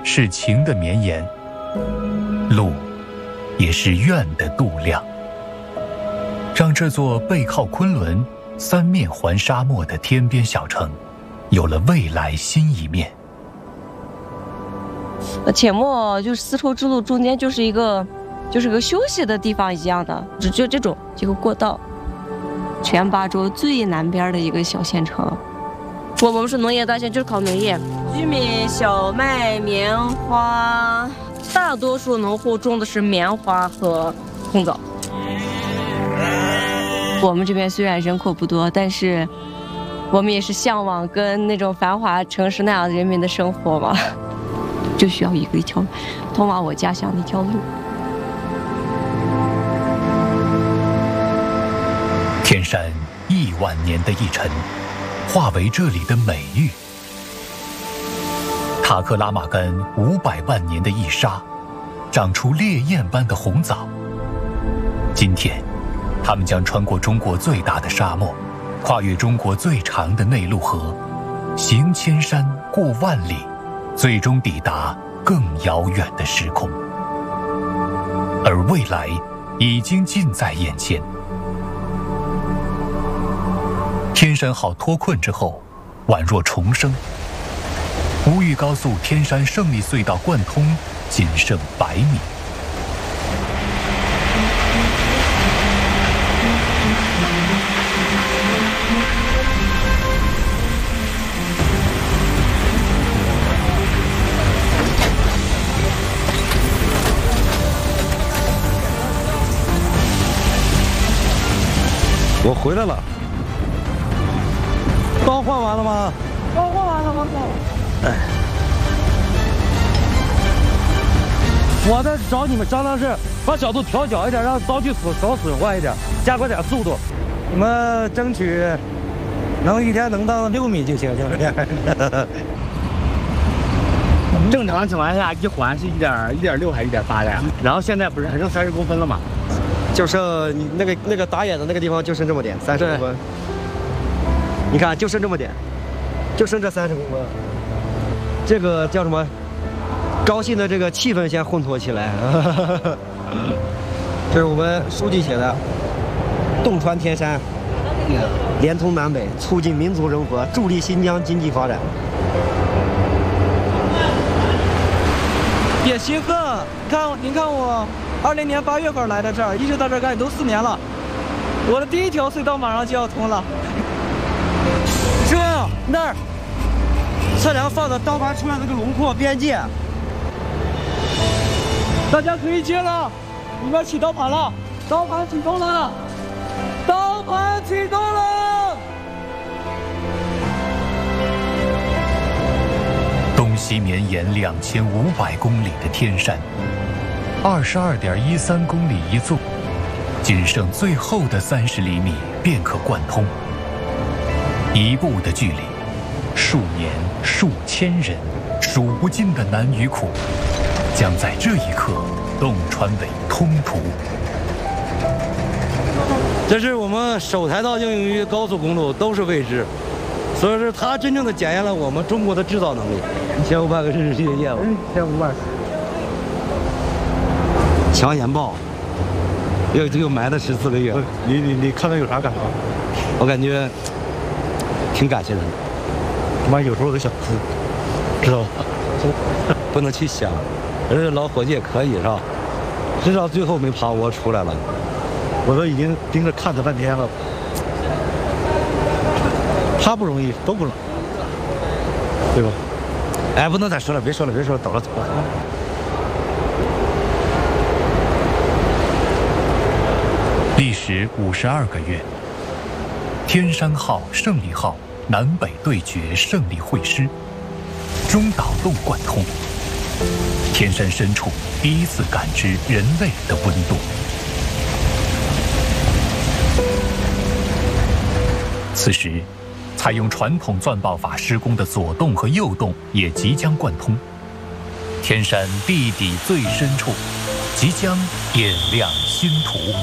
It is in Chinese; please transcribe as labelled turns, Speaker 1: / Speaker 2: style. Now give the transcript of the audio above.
Speaker 1: 是情的绵延，路也是愿的度量，让这座背靠昆仑、三面环沙漠的天边小城，有了未来新一面。
Speaker 2: 阡陌就是丝绸之路中间就是个休息的地方一样的，就这种一个过道，全巴州最南边的一个小县城。我们是农业大县，就是靠农业，玉米、小麦、棉花，大多数农户种的是棉花和红枣。我们这边虽然人口不多，但是我们也是向往跟那种繁华城市那样人民的生活嘛，就需要一条通往我家乡的一条路。
Speaker 1: 天山1万年的一沉，化为这里的美玉；塔克拉玛干500万年的一沙，长出烈焰般的红枣。今天，他们将穿过中国最大的沙漠，跨越中国最长的内陆河，行千山过万里，最终抵达更遥远的时空。而未来已经近在眼前。天山号脱困之后，宛若重生。吴玉高速天山胜利隧道贯通，仅剩100米。
Speaker 3: 我回来了。刀换完了吗？
Speaker 2: 刀换完了吗？
Speaker 3: 哎，我在找你们商量是把角度调小一点，让刀具少损坏一点，加快点速度。你们争取能一天能到6米就行，行不行？
Speaker 4: 正常情况下，一环是1.6还是1.8的呀？然后现在不是还剩30公分了吗？
Speaker 5: 就剩你那个打眼的那个地方就剩这么点，30公分。你看，就剩这么点，就剩这30公分。这个叫什么？高兴的这个气氛先烘托起来。这是我们书记写的：洞穿天山，连通南北，促进民族融合，助力新疆经济发展。
Speaker 6: 别兴奋，您看我2020年8月份来的这儿，一直到这儿干都4年了，我的第一条隧道马上就要通了。
Speaker 5: 这那儿，测量放的刀盘出来那个轮廓边界，
Speaker 6: 大家可以接了，里面起刀盘了，刀盘启动了，刀盘启动了。
Speaker 1: 东西绵延2500公里的天山，22.13公里一纵，仅剩最后的30厘米便可贯通。一步的距离，数年、数千人，数不尽的难与苦，将在这一刻洞穿为通途。
Speaker 3: 这是我们首台道应用于高速公路，都是未知，所以说它真正的检验了我们中国的制造能力。1500个是世界业务，1500。强研报，又埋了14个月。
Speaker 4: 你看到有啥感受？
Speaker 3: 我感觉挺感谢他的。
Speaker 4: 他妈有时候我都想哭，知道吧？
Speaker 3: 不能去想，人家老伙计也可以是吧？至少最后没爬窝出来了。
Speaker 4: 我都已经盯着看他半天了。他不容易，都不容易，对吧？
Speaker 3: 哎，不能再说了，别说了，走了。
Speaker 1: 历时52个月，天山号、胜利号南北对决，胜利会师，中岛洞贯通。天山深处第一次感知人类的温度。此时，采用传统钻爆法施工的左洞和右洞也即将贯通。天山地底最深处，即将点亮新途。